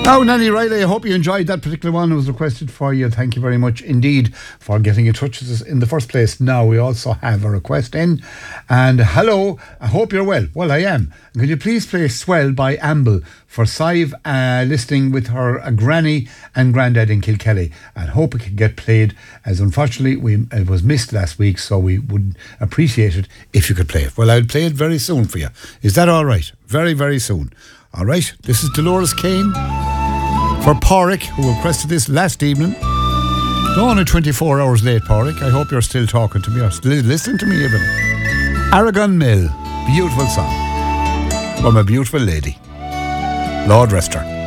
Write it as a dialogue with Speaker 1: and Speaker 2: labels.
Speaker 1: Now, Nanny Riley, I hope you enjoyed that particular one. It was requested for you. Thank you very much indeed for getting in touch with us in the first place. Now, we also have a request in. And hello, I hope you're well. Well, I am. Could you please play Swell by Amble for Sive listening with her granny and granddad in Kilkelly? And hope it can get played, as unfortunately it was missed last week, so we would appreciate it if you could play it. Well, I'll play it very soon for you. Is that all right? Very, very soon. All right, this is Dolores Kane for Porrick, who requested this last evening. Only 24 hours late, Porrick. I hope you're still talking to me, or still listening to me even. Aragon Mill, beautiful song from a beautiful lady. Lord rest her.